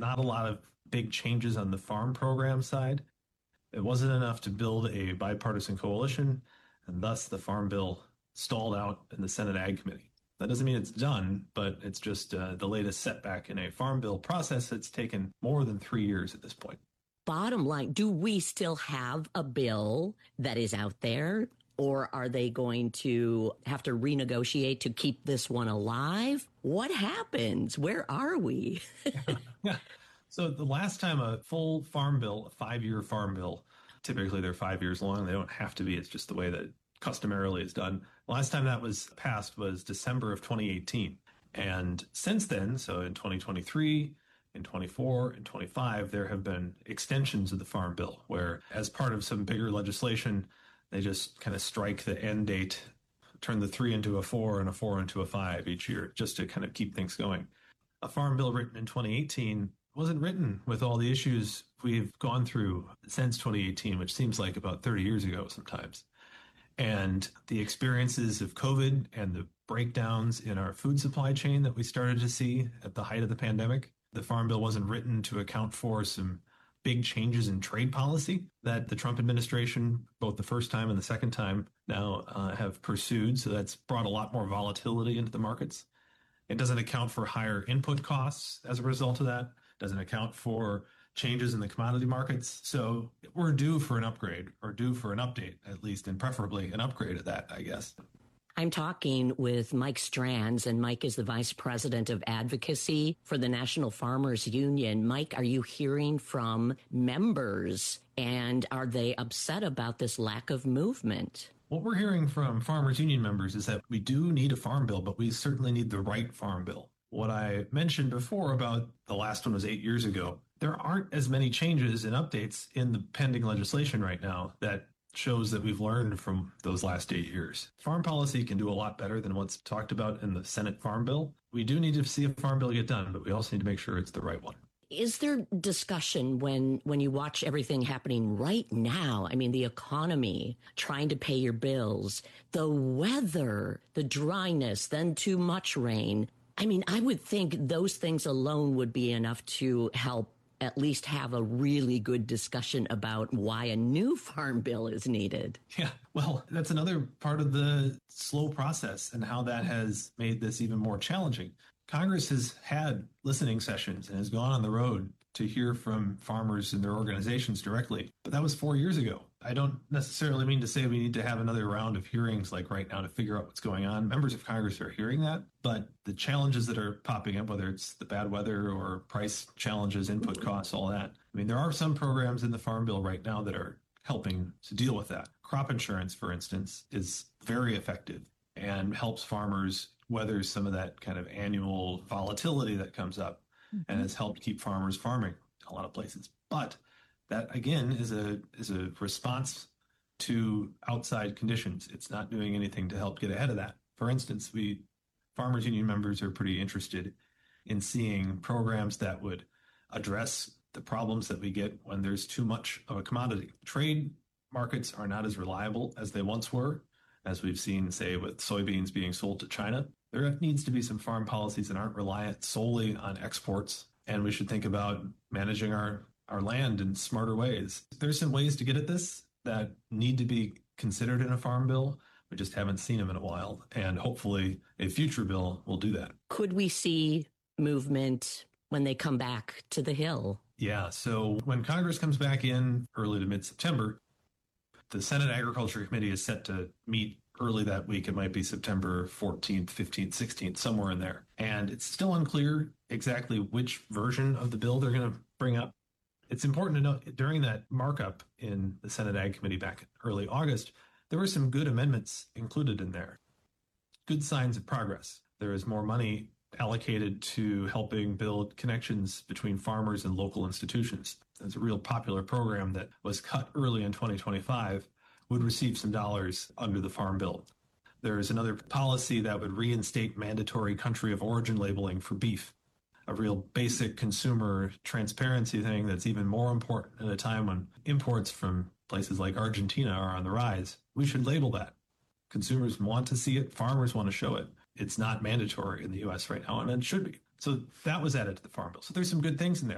not a lot of big changes on the farm program side. It wasn't enough to build a bipartisan coalition, and thus the Farm Bill stalled out in the Senate Ag Committee. That doesn't mean it's done, but it's just the latest setback in a Farm Bill process that's taken more than 3 years at this point. Bottom line, do we still have a bill that is out there, or are they going to have to renegotiate to keep this one alive? What happens? Where are we? Yeah. So the last time a full farm bill, a 5-year farm bill, typically they're 5 years long. They don't have to be. It's just the way that customarily is done. Last time that was passed was December of 2018. And since then, so in 2023, in 24 and 25, there have been extensions of the Farm Bill where, as part of some bigger legislation, they just kind of strike the end date, turn the 3 into a 4 and a 4 into a 5 each year, just to kind of keep things going. A Farm Bill written in 2018 wasn't written with all the issues we've gone through since 2018, which seems like about 30 years ago sometimes. And the experiences of COVID and the breakdowns in our food supply chain that we started to see at the height of the pandemic, the Farm Bill wasn't written to account for some big changes in trade policy that the Trump administration, both the first time and the second time now, have pursued. So that's brought a lot more volatility into the markets. It doesn't account for higher input costs as a result of that. Doesn't account for changes in the commodity markets. So we're due for an upgrade, or due for an update, at least, and preferably an upgrade of that, I guess. I'm talking with Mike Strands, and Mike is the Vice President of Advocacy for the National Farmers Union. Mike, are you hearing from members, and are they upset about this lack of movement? What we're hearing from Farmers Union members is that we do need a farm bill, but we certainly need the right farm bill. What I mentioned before about the last one was 8 years ago, there aren't as many changes and updates in the pending legislation right now that shows that we've learned from those last 8 years. Farm policy can do a lot better than what's talked about in the Senate Farm Bill. We do need to see a farm bill get done, but we also need to make sure it's the right one. Is there discussion when you watch everything happening right now? I mean, the economy, trying to pay your bills, the weather, the dryness, then too much rain. I mean, I would think those things alone would be enough to help at least have a really good discussion about why a new farm bill is needed. Yeah, well, that's another part of the slow process and how that has made this even more challenging. Congress has had listening sessions and has gone on the road to hear from farmers and their organizations directly. But that was 4 years ago. I don't necessarily mean to say we need to have another round of hearings like right now to figure out what's going on. Members of Congress are hearing that, but the challenges that are popping up, whether it's the bad weather or price challenges, input costs, all that. I mean, there are some programs in the Farm Bill right now that are helping to deal with that. Crop insurance, for instance, is very effective and helps farmers weather some of that kind of annual volatility that comes up, and has helped keep farmers farming in a lot of places. But that, again, is a response to outside conditions. It's not doing anything to help get ahead of that. For instance, Farmers Union members are pretty interested in seeing programs that would address the problems that we get when there's too much of a commodity. Trade markets are not as reliable as they once were, as we've seen, say, with soybeans being sold to China. There needs to be some farm policies that aren't reliant solely on exports, and we should think about managing our land in smarter ways. There's some ways to get at this that need to be considered in a farm bill. We just haven't seen them in a while, and hopefully a future bill will do that. Could we see movement when they come back to the Hill? Yeah, so when Congress comes back in early to mid-September, the Senate Agriculture Committee is set to meet early that week. It might be September 14th, 15th, 16th, somewhere in there. And it's still unclear exactly which version of the bill they're going to bring up. It's important to note during that markup in the Senate Ag Committee back in early August, there were some good amendments included in there. Good signs of progress. There is more money allocated to helping build connections between farmers and local institutions. It's a real popular program that was cut early in 2025, would receive some dollars under the Farm Bill. There is another policy that would reinstate mandatory country of origin labeling for beef, a real basic consumer transparency thing that's even more important at a time when imports from places like Argentina are on the rise. We should label that. Consumers want to see it. Farmers want to show it. It's not mandatory in the U.S. right now, and it should be. So that was added to the Farm Bill. So there's some good things in there.